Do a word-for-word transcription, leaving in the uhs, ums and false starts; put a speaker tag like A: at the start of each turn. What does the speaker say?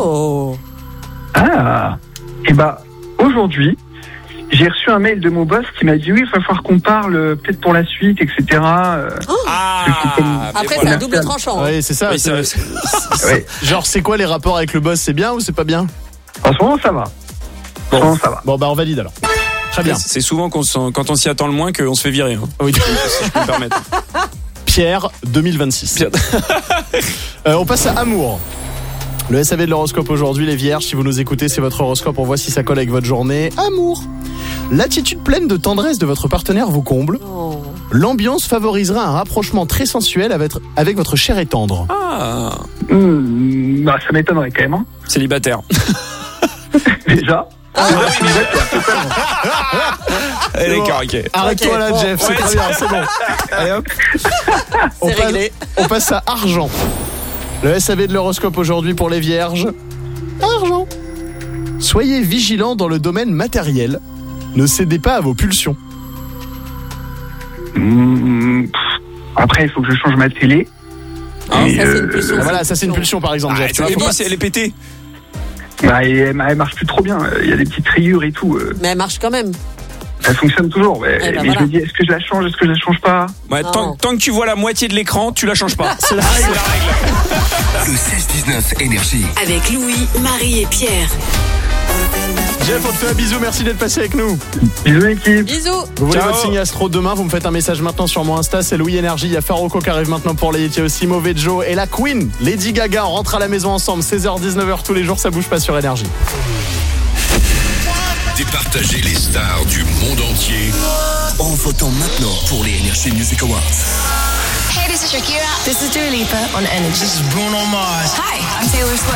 A: Oh.
B: Ah. Et bah, aujourd'hui, j'ai reçu un mail de mon boss qui m'a dit oui, il va falloir qu'on parle euh, peut-être pour la suite, et cetera. Euh,
A: Oh.
C: Ah,
A: Après,
C: mais
A: c'est un
C: voilà.
A: double tranchant.
D: Oui, c'est ça.
C: Oui,
D: c'est-
C: c'est-
D: c'est-
B: ouais.
D: Genre, c'est quoi les rapports avec le boss? C'est bien ou c'est pas bien?
B: En ce moment, ça va. En ce moment, ça va.
D: Bon, bah, on valide alors. Très bien.
C: C'est souvent qu'on s'en- quand on s'y attend le moins qu'on se fait virer. Hein,
D: Oui.
C: si je peux me permettre.
D: Pierre, deux mille vingt-six.
C: Pierre.
D: Euh, on passe à Amour. Le S A V de l'horoscope aujourd'hui, les vierges, si vous nous écoutez, c'est votre horoscope, on voit si ça colle avec votre journée. Amour. L'attitude pleine de tendresse de votre partenaire vous comble.
A: Oh.
D: L'ambiance favorisera un rapprochement très sensuel avec, avec votre chair et tendre.
C: Ah,
B: Hum, bah, ça m'étonnerait quand même. Hein.
C: célibataire.
B: Déjà.
C: Ah oui, mais
D: C'est bon.
C: d'accord, ok.
D: Arrête-toi
A: Ok,
D: là,
A: bon,
D: Jeff, c'est
C: ouais,
D: très bien, c'est bon. Allez hop. On
A: C'est
D: passe,
A: réglé.
D: on passe à argent. Le S A V de l'horoscope aujourd'hui pour les vierges. Argent. Soyez vigilants dans le domaine matériel. Ne cédez pas à vos pulsions.
B: Hum, pff. Après, il faut que je change ma télé.
C: Hein,
B: Et,
A: Ça, c'est une
B: euh,
A: pulsion.
D: Ah, voilà, ça c'est une pulsion par exemple,
C: Ah,
D: Jeff. tu
C: tu
D: vois,
C: fais
D: faut
C: pas
D: pas-
C: si elle est pétée.
B: bah, et elle, elle marche plus trop bien. Il y a des petites rayures et tout. euh,
A: Mais elle marche quand même.
B: Elle fonctionne toujours. Mais,
A: Eh ben
B: mais
A: voilà.
B: je me dis, est-ce que je la change, est-ce que je la change pas?
C: Ouais,
A: Non.
C: tant, tant que tu vois la moitié de l'écran, tu la changes pas.
D: C'est la règle.
E: Le seize dix-neuf Énergie.
F: Avec Louis, Marie et Pierre.
D: Jeff, on te fait un bisou, merci d'être passé avec nous.
B: Bisous, équipe.
A: Bisous.
D: Vous voulez
C: Ciao.
D: votre signe astro demain, vous me faites un message maintenant sur mon Insta, c'est Louis Énergie. Il y a Faroco qui arrive maintenant pour les. Il y a aussi Mauvais Joe et la Queen, Lady Gaga. On rentre à la maison ensemble, seize heures dix-neuf heures tous les jours, ça bouge pas sur Énergie.
E: Départager les stars du monde entier en votant maintenant pour les Energy Music Awards.
G: Hey, this is Shakira.
H: This is Dua Lipa on Energy.
G: This is Bruno Mars.
H: Hi, I'm Taylor Swift.